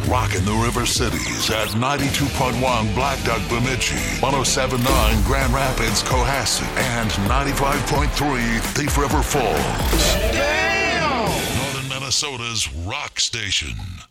rocking the River Cities at 92.1 Black Duck Bemidji, 107.9 Grand Rapids, Cohasset, and 95.3 Thief River Falls. Damn! Northern Minnesota's rock station.